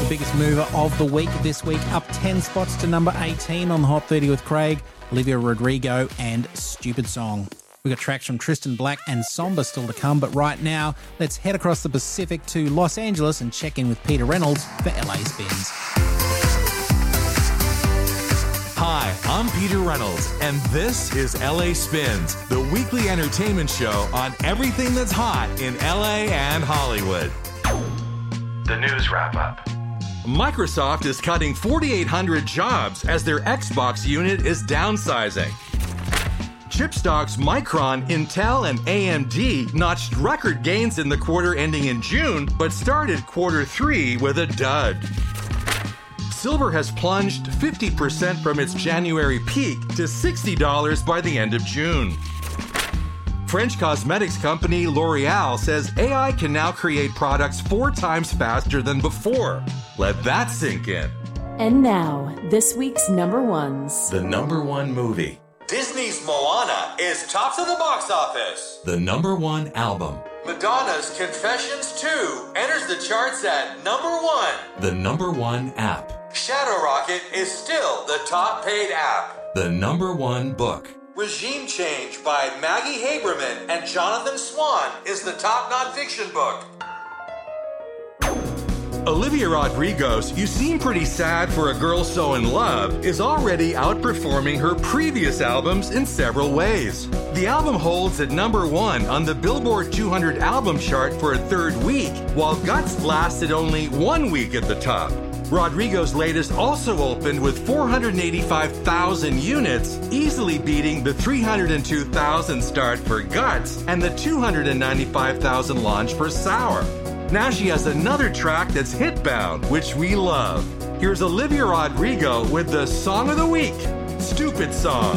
the biggest mover of the week this week, up 10 spots to number 18 on the Hot 30 with Craig, Olivia Rodrigo and Stupid Song. We've got tracks from Tristan Black and Somber still to come, but right now, let's head across the Pacific to Los Angeles and check in with Peter Reynolds for LA Spins. Hi, I'm Peter Reynolds, and this is LA Spins, the weekly entertainment show on everything that's hot in LA and Hollywood. The news wrap-up. Microsoft is cutting 4,800 jobs as their Xbox unit is downsizing. Chip stocks Micron, Intel, and AMD notched record gains in the quarter ending in June, but started quarter 3 with a dud. Silver has plunged 50% from its January peak to $60 by the end of June. French cosmetics company L'Oreal says AI can now create products 4 times faster than before. Let that sink in. And now, this week's number ones. The number one movie. Disney's Moana is tops of the box office. The number one album. Madonna's Confessions 2 enters the charts at number 1. The number one app. Shadow Rocket is still the top paid app. The number one book. Regime Change by Maggie Haberman and Jonathan Swan is the top nonfiction book. Olivia Rodrigo's You Seem Pretty Sad for a Girl So in Love is already outperforming her previous albums in several ways. The album holds at number 1 on the Billboard 200 album chart for a third week, while Guts lasted only 1 week at the top. Rodrigo's latest also opened with 485,000 units, easily beating the 302,000 start for Guts and the 295,000 launch for Sour. Now she has another track that's hit-bound, which we love. Here's Olivia Rodrigo with the Song of the Week, Stupid Song.